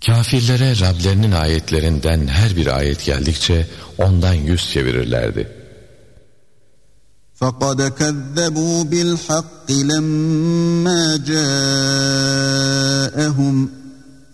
Kafirlere Rablerinin ayetlerinden her bir ayet geldikçe ondan yüz çevirirlerdi. فَقَدْ كَذَّبُوا بِالْحَقِّ لَمَّا جَاءَهُمْ